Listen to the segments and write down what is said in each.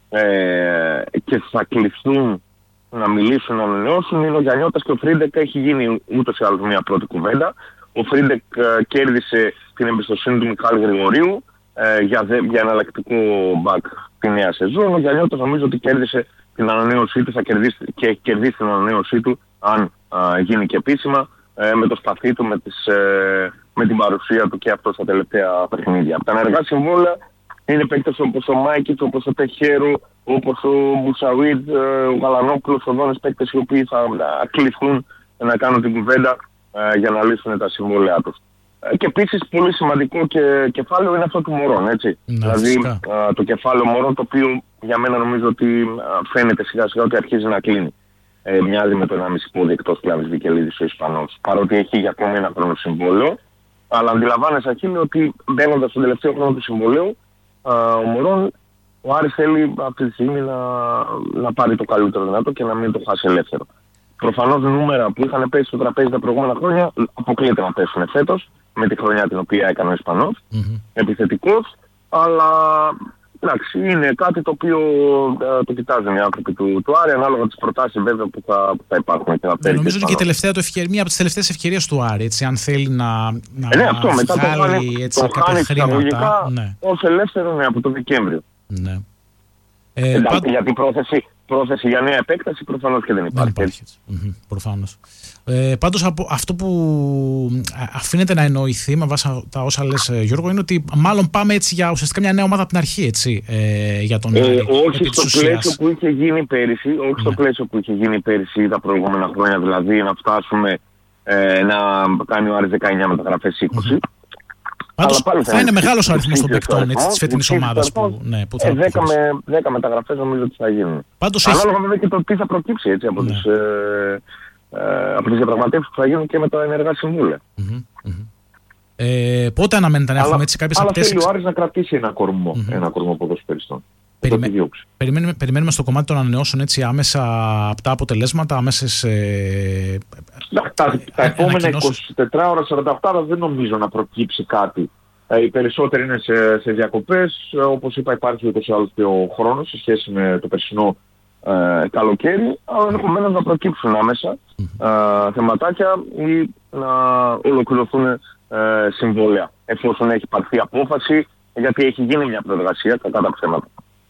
και θα κληθούν να μιλήσουν, να ανανεώσουν, είναι ο Γιαννιώτας και ο Φρίντεκ. Έχει γίνει ούτως ή άλλως μια πρώτη κουβέντα. Ο Φρίντεκ κέρδισε την εμπιστοσύνη του Μιχάλη Γρηγορίου για εναλλακτικό μπακ τη νέα σεζόν. Ο Γιαννιώτας νομίζω ότι κέρδισε την ανανέωσή του, και έχει κερδίσει την ανανέωσή του, αν γίνει και επίσημα, με το σπαθί του, με την παρουσία του και αυτό στα τελευταία παιχνίδια. Από τα ενεργά συμβόλαια είναι παίκτες όπως ο Μάικιτς, όπως ο Τεχέρο, όπως ο Μπουσαουίτ, ο Γαλανόπουλος, ο Δόνες, παίκτες οι οποίοι θα κληθούν να κάνουν την κουβέντα για να λύσουν τα συμβόλαιά τους. Και επίσης πολύ σημαντικό κεφάλαιο είναι αυτό του Μωρόν, έτσι. Δηλαδή το κεφάλαιο Μωρόν, το οποίο για μένα νομίζω ότι φαίνεται σιγά σιγά ότι αρχίζει να κλείνει. Μοιάζει με το 1,5 πόδι εκτός Κλάβης Βικελίδης ο Ισπανός. Παρότι έχει για ακόμη ένα χρόνο συμβόλαιο. Αλλά αντιλαμβάνεσαι, Αχίλη, ότι μπαίνοντας στον τελευταίο χρόνο του συμβολέου, ο Μωρόν, ο Άρης θέλει αυτή τη στιγμή να πάρει το καλύτερο δυνατό και να μην το χάσει ελεύθερο. Προφανώς νούμερα που είχαν πέσει στο τραπέζι τα προηγούμενα χρόνια αποκλείεται να πέσουν φέτος, με τη χρονιά την οποία έκανε ο Ισπανός, επιθετικός, αλλά εντάξει, είναι κάτι το οποίο το κοιτάζουν οι άνθρωποι του Άρη, ανάλογα τις προτάσεις βέβαια που θα υπάρχουν. Και νομίζω ότι και η τελευταία του ευκαιρία, μία από τις τελευταίες ευκαιρίες του Άρη, έτσι, αν θέλει να αυτό, μετά βγάλει κάποια χρήματα. Ως ελεύθερο από το Δεκέμβριο. Ναι. Εντάξει, γιατί πρόθεση για νέα επέκταση προφανώς και δεν υπάρχει. Προφανώς. Πάντως αυτό που αφήνεται να εννοηθεί με βάση τα όσα λες, Γιώργο, είναι ότι μάλλον πάμε έτσι για ουσιαστικά μια νέα ομάδα από την αρχή, έτσι, για τον Άρη. Όχι στο πλαίσιο που είχε γίνει πέρυσι, στο πλαίσιο που είχε γίνει πέρυσι τα προηγούμενα χρόνια, δηλαδή να φτάσουμε να κάνει ο Άρης 19 μεταγραφές 20. Πάντως θα είναι μεγάλος ο αριθμός των παικτών της φετινής ομάδας που θα 10 μεταγραφές νομίζω ότι θα γίνουν. Ανάλογα βέβαια και το τι θα προκύψει, έτσι, από τις διαπραγματεύσεις που θα γίνουν και με τα ενεργά συμβούλια. Πότε αναμένεται να έχουμε έτσι κάποιες απτές? Αλλά θέλει ο Άρης να κρατήσει ένα κορμό ποδοσφαιριστών. Περιμένουμε στο κομμάτι των ανανεώσεων έτσι άμεσα απτά αποτελέσματα, άμεσες τα επόμενα 24 ώρα, 48 ώρα δεν νομίζω να προκύψει κάτι. Οι περισσότεροι είναι σε διακοπές. Όπως είπα, υπάρχει ούτως ή άλλως και ο χρόνος σε σχέση με το περσινό καλοκαίρι, αλλά ενδεχομένως να προκύψουν άμεσα θεματάκια ή να ολοκληρωθούν συμβόλαια, εφόσον έχει πάρθει απόφαση, γιατί έχει γίνει μια προεργασία κατά ψέματα.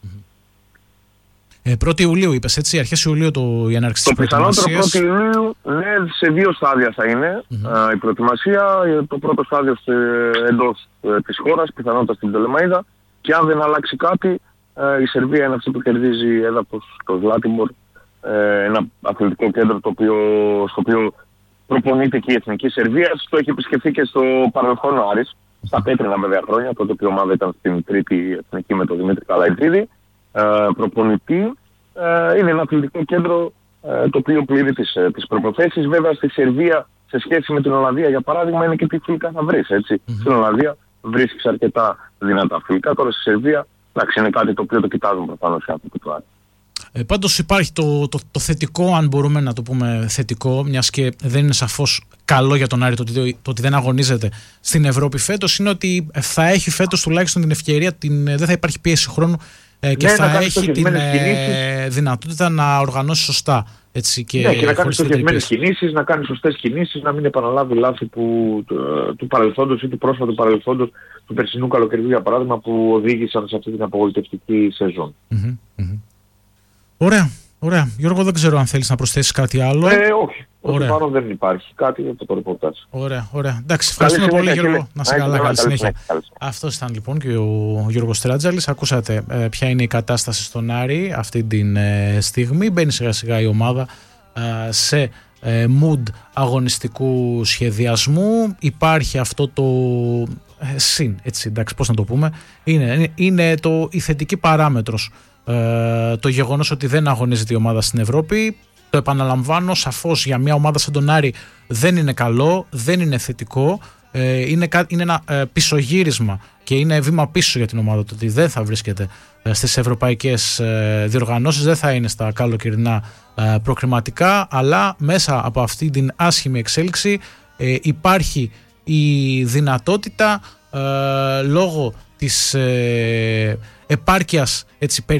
1η Ιουλίου είπες, έτσι, αρχές Ιουλίου η έναρξη της προετοιμασίας. Το πιθανότερο 1η Ιουλίου, ναι, σε 2 στάδια θα είναι η προετοιμασία. Το πρώτο στάδιο εντός της χώρας, πιθανότατα στην Πτολεμαΐδα, και αν δεν αλλάξει κάτι, η Σερβία είναι αυτή που κερδίζει έδαφος στο Ζλάτιμπορ, ένα αθλητικό κέντρο στο οποίο προπονείται και η Εθνική Σερβία. Το έχει επισκεφθεί και στο παρελθόν ο Άρης, στα πέτρινα βέβαια χρόνια, τότε που η ομάδα ήταν στην τρίτη εθνική με τον Δημήτρη Καλαϊτζίδη. Προπονητή. Είναι ένα αθλητικό κέντρο το οποίο πληρεί τις προποθέσεις. Βέβαια στη Σερβία, σε σχέση με την Ολλανδία για παράδειγμα, είναι και τι φιλικά θα βρεις, έτσι. Στην Ολλανδία βρίσκεις αρκετά δυνατά φιλικά. Τώρα στη Σερβία, εντάξει, είναι κάτι το οποίο το κοιτάζουν προφανώς οι άνθρωποι του Άρη. Πάντως υπάρχει το θετικό, αν μπορούμε να το πούμε θετικό, μιας και δεν είναι σαφώς καλό για τον Άρη το ότι δεν αγωνίζεται στην Ευρώπη φέτος, είναι ότι θα έχει φέτος τουλάχιστον την ευκαιρία, δεν θα υπάρχει πίεση χρόνου και θα έχει την δυνατότητα να οργανώσει σωστά. Έτσι, και να κάνει στοχευμένες κινήσεις, να κάνει σωστές κινήσεις, να μην επαναλάβει λάθη του παρελθόντος ή του πρόσφατου παρελθόντος του περσινού καλοκαιριού, για παράδειγμα, που οδήγησαν σε αυτή την απογοητευτική σεζόν. Ωραία. Γιώργο, δεν ξέρω αν θέλεις να προσθέσεις κάτι άλλο. Όχι. Ότι πάνω δεν υπάρχει κάτι από το ρεπορτάζ. Ωραία. Εντάξει, ευχαριστούμε πολύ, Γιώργο. Να σε καλά, καλή συνέχεια. Αυτός ήταν λοιπόν και ο Γιώργος Τράτζαλης. Ακούσατε ποια είναι η κατάσταση στον Άρη αυτή τη στιγμή. Μπαίνει σιγά σιγά η ομάδα σε mood αγωνιστικού σχεδιασμού. Υπάρχει αυτό το έτσι, εντάξει, πώς να το πούμε. Είναι η θετική παράμετρος. Το γεγονός ότι δεν αγωνίζεται η ομάδα στην Ευρώπη. Το επαναλαμβάνω, σαφώς για μια ομάδα σαν τον Άρη δεν είναι καλό, δεν είναι θετικό. Είναι ένα πισωγύρισμα και είναι βήμα πίσω για την ομάδα το ότι δεν θα βρίσκεται στις ευρωπαϊκές διοργανώσεις, δεν θα είναι στα καλοκαιρινά προκριματικά, αλλά μέσα από αυτή την άσχημη εξέλιξη υπάρχει η δυνατότητα λόγω της επάρκειας, έτσι,